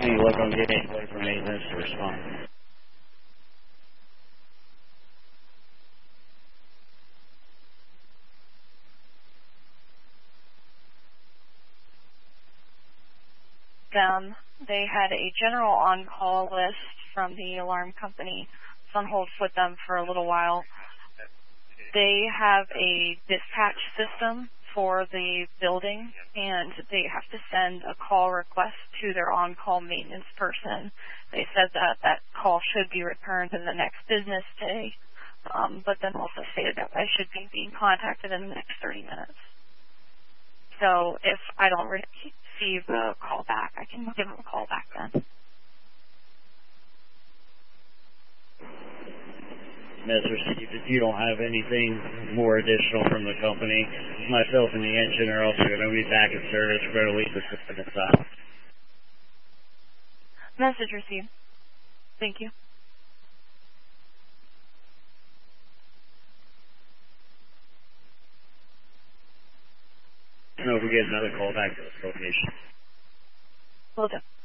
Any luck on getting anybody from maintenance to respond? They had a general on-call list from the alarm company. It's on hold with them for a little while. They have a dispatch system for the building, and they have to send a call request to their on-call maintenance person. They said that that call should be returned in the next business day, but then also stated that I should be being contacted in the next 30 minutes. So if I don't receive the call back, I can give them a call back then. That's received. If you don't have anything more additional from the company, myself and the engine are also going to be back in service. We're going to leave the system aside. Message received. Thank you. I don't know if we get another call back to this location. Will do.